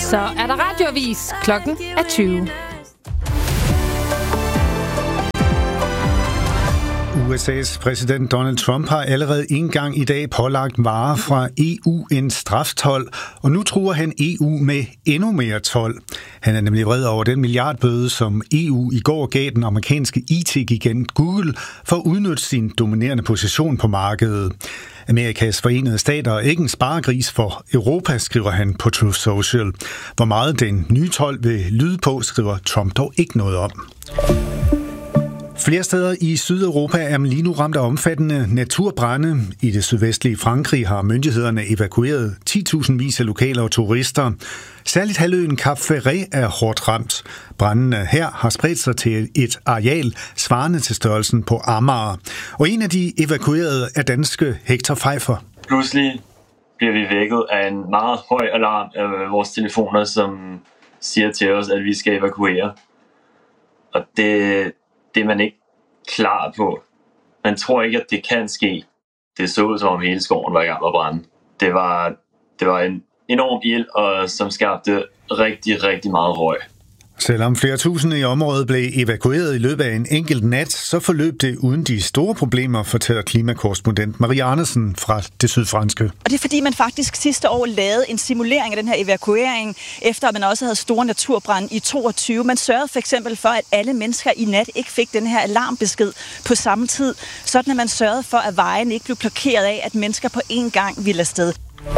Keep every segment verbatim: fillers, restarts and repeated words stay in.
så er der radioavis. Klokken er tyve. U S A's præsident Donald Trump har allerede en gang i dag pålagt varer fra E U en straftold, og nu truer han E U med endnu mere told. Han er nemlig vred over den milliardbøde, som E U i går gav den amerikanske I T-gigant Google for at udnytte sin dominerende position på markedet. Amerikas Forenede Stater er ikke en sparegris for Europa, skriver han på Truth Social. Hvor meget den nye told vil lyde på, skriver Trump dog ikke noget om. Flere steder i Sydeuropa er man lige nu ramt af omfattende naturbrande. I det sydvestlige Frankrig har myndighederne evakueret ti tusind vis af lokale og turister. Særligt halvøen Cap Ferret er hårdt ramt. Brandene her har spredt sig til et areal svarende til størrelsen på Amager. Og en af de evakuerede er danske Hector Pfeiffer. Pludselig bliver vi vækket af en meget høj alarm af vores telefoner, som siger til os, at vi skal evakuere. Og det... Det er man ikke klar på. Man tror ikke, at det kan ske. Det så ud som om hele skoven var i gang med at brænde. Det var, det var en enorm ild, og som skabte rigtig, rigtig meget røg. Selvom flere tusinde i området blev evakueret i løbet af en enkelt nat, så forløb det uden de store problemer, fortæller klimakorrespondent Marie Andersen fra det sydfranske. Og det er fordi, man faktisk sidste år lavede en simulering af den her evakuering, efter at man også havde store naturbrande i toogtyve. Man sørgede for eksempel for, at alle mennesker i nat ikke fik den her alarmbesked på samme tid, sådan at man sørgede for, at vejen ikke blev blokeret af, at mennesker på én gang ville afsted.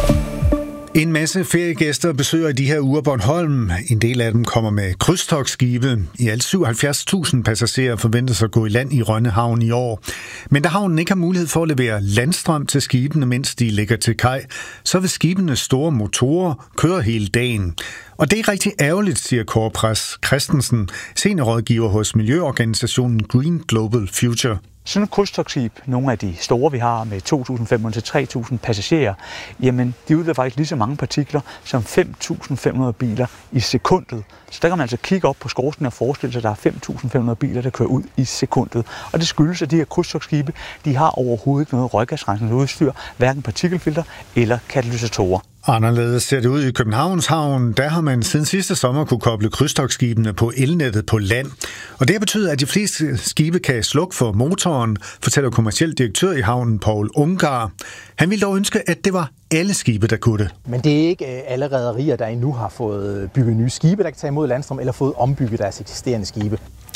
En masse feriegæster besøger i de her uger Bornholm. En del af dem kommer med krydstogtskibe. I alt syvoghalvfjerds tusind passagerer forventes at gå i land i Rønne Havn i år. Men da havnen ikke har mulighed for at levere landstrøm til skibene, mens de ligger til kaj, så vil skibenes store motorer køre hele dagen. Og det er rigtig ærgerligt, siger Kåre Pras Christensen, seniorrådgiver hos miljøorganisationen Green Global Future. Sådan et krydstogtskib, nogle af de store, vi har med to tusind fem hundrede til tre tusind passagerer, jamen de udleder faktisk lige så mange partikler som fem tusind fem hundrede biler i sekundet. Så der kan man altså kigge op på skorstenen og forestille sig, at der er fem tusind fem hundrede biler, der kører ud i sekundet. Og det skyldes, at de her krydstogtskibe, de har overhovedet ikke noget røggasrensende udstyr, hverken partikelfilter eller katalysatorer. Anderledes ser det ud i Københavns Havn. Der har man siden sidste sommer kunne koble krydstogtskibene på elnettet på land. Og det betyder, at de fleste skibe kan slukke for motoren, fortæller kommerciel direktør i havnen Paul Ungar. Han ville dog ønske, at det var alle skibe, der kunne det. Men det er ikke alle rederier, der endnu har fået bygget nye skibe, der kan tage imod landstrøm, eller fået ombygget deres eksisterende skibe.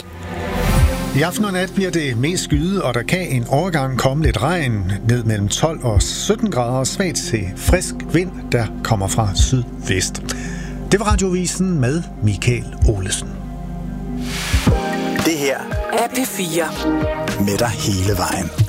I aften og nat bliver det mest skyet, og der kan en overgang komme lidt regn ned mellem tolv og sytten grader og svagt til frisk vind, der kommer fra sydvest. Det var Radiovisen med Michael Olesen. Det her er P fire. Med dig hele vejen.